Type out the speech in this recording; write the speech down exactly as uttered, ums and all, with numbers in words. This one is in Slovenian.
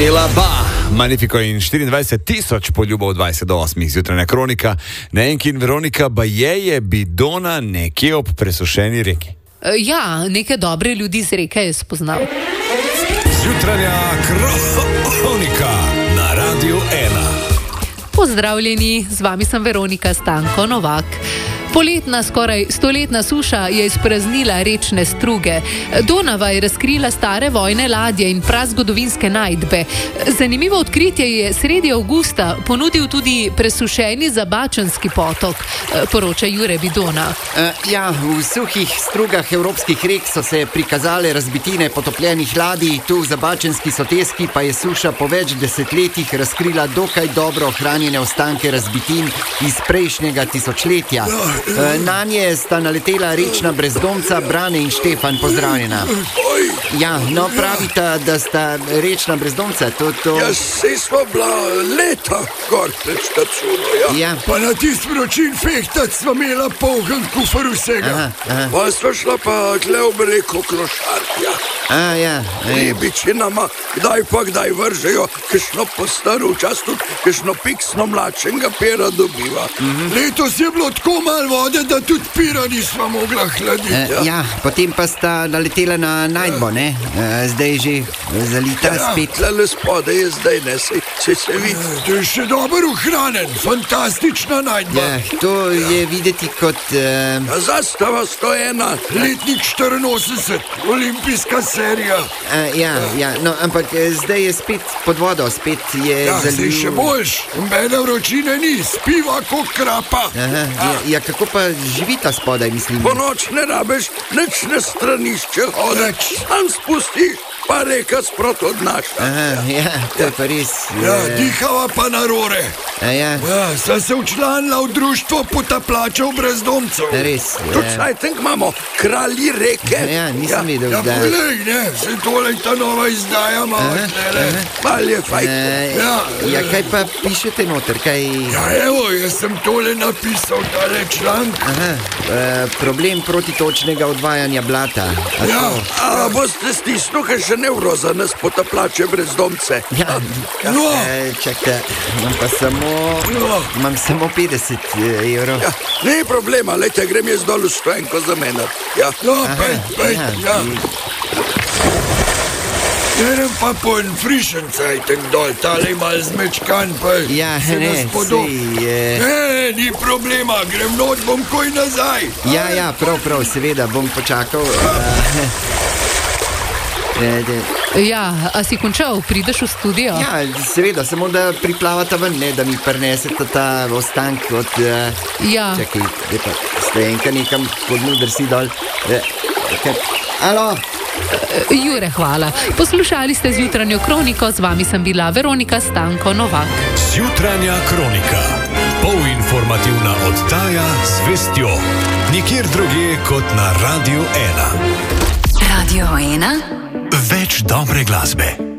Elaba, Magnifico in štiriindvajset tisoč poljubov dvajset do osmih zjutrajna kronika. Nenki in Veronika, baje je bidona nekje ob presušeni reki. Ja, neke dobre ljudi z reke je spoznal. Zjutrajna kronika na Radiu ena. Pozdravljeni, z vami sem Veronika Stanko Novak. Poletna, skoraj stoletna suša je izpraznila rečne struge. Donava je razkrila stare vojne ladje in prazgodovinske najdbe. Zanimivo odkritje je sredi avgusta ponudil tudi presušeni Zabačanski potok, poroča Jure Bidona. Uh, ja, v suhih strugah evropskih rek so se prikazale razbitine potopljenih ladij, tu v Zabačanski soteski pa je suša po več desetletjih razkrila dokaj dobro ohranjene ostanke razbitin iz prejšnjega tisočletja. Na nje sta naletela rečna brezdomca Brane in Štefan, pozdravljena. Ja, no pravita, da sta rečna brezdomca, to, to... Ja, sej smo bila leta gor pred štacuno, ja. Ja. Pa na tist vročin fehtat smo imela polgen kufr vsega. Aha, aha. Pa smo šla pa tle ob reko Klošartja. A, ja. Ribiči nama kdaj pa kdaj vržejo, kakšno postaro včas tudi, kakšno piksno mlačenga pera dobiva. Mm-hmm. Letos je bilo tako malo vode, da tudi pira nismo mogla hladiti. E, ja. ja, potem pa sta naletela na najdbo, ne? E, zdaj že zalita ja, spet. Tlele spode je zdaj, ne, se, se, se vidi. E, to je še dobro ohranjen, fantastična najdba. Ja, to je videti kot... E... Zastava sto ena, letnik štiriinosemdeset, olimpijska serija. E, ja, ja, no, ampak zdaj je spet pod vodo, spet je ja, zalil... Ja, še boljš, mene vročine ni, spiva kot krapa. Aha, ja, ja, kako pa živita spodaj, mislim? Po noč ne rabeš, nič na stranišče hodeš, sam spustiš, pa reka sprot odnaša. Aha, ja, to je pa res... Ja, dihava pa na rore. A ja? Ja, sem se včlanila v društvo potaplačev brezdomcev. Res, ja. Tudi saj tenk imamo kralji reke. Ja, nisem ja, videl, ja, da... Ja, poglej, ne, se tole ta nova izdaja malo tlele. Mal je fajn. Uh, ja, ja, kaj pa pišete noter, kaj... Ja, evo, jaz sem tole napisal, tale članek. Aha, uh, problem protitočnega odvajanja blata. A ja, to... a boste stisnil, kaj še nevroza nas potaplače brezdomce. Ja, ja. No. Uh, čakajte, imam pa samo... No. Imam samo petdeset evrov. Ja, ni problema, lejte, grem jaz dol v stojenko za mene. Ja, no, pej, pej, ja. Grem pa po en frišen cajtek dol, tale mal zmečkan, pej. Ja, se ne, sej je... Ne, ni problema, grem noč, bom koj nazaj. Ja, ja, prav, prav, seveda, bom počakal. Uh, Ja, a si končal, prideš v studio? Ja, seveda, samo da priplavata ven, ne, da mi prinesete ta ostank od... Uh, ja. Čakaj, je pa stojenka nekam pod mudr si dol. Uh, Alo? Jure, hvala. Poslušali ste Zjutranjo kroniko, z vami sem bila Veronika Stanko Novak. Zjutranja kronika. Polinformativna oddaja z vestjo. Nikjer drugje kot na Radiu ena. Radio ena. Več dobre glasbe.